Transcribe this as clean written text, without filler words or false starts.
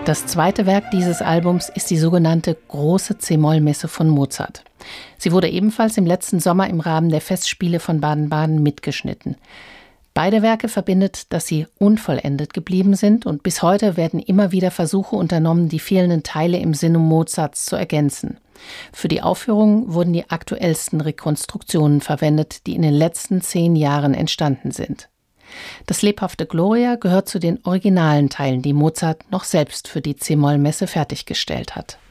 Das zweite Werk dieses Albums ist die sogenannte Große C-Moll-Messe von Mozart. Sie wurde ebenfalls im letzten Sommer im Rahmen der Festspiele von Baden-Baden mitgeschnitten. Beide Werke verbindet, dass sie unvollendet geblieben sind und bis heute werden immer wieder Versuche unternommen, die fehlenden Teile im Sinne Mozarts zu ergänzen. Für die Aufführung wurden die aktuellsten Rekonstruktionen verwendet, die in den letzten 10 Jahren entstanden sind. Das lebhafte Gloria gehört zu den originalen Teilen, die Mozart noch selbst für die C-Moll-Messe fertiggestellt hat.